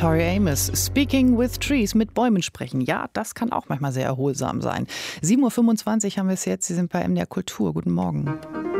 Tori Amos, Speaking with Trees, mit Bäumen sprechen. Ja, das kann auch manchmal sehr erholsam sein. 7:25 Uhr haben wir es jetzt. Sie sind bei MDR Kultur. Guten Morgen.